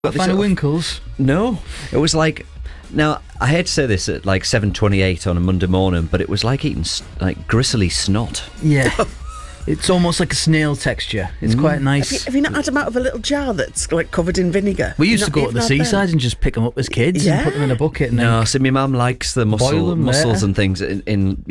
A fan of Winkles? No, it was like. Now, I hate to say this at like 7:28 on a Monday morning, but it was like eating like gristly snot. Yeah. It's almost like a snail texture. It's quite nice. Have you not had them out of a little jar that's like covered in vinegar? We used to go to the seaside and just pick them up as kids and put them in a bucket. And no, see, my mum likes the mussels and things in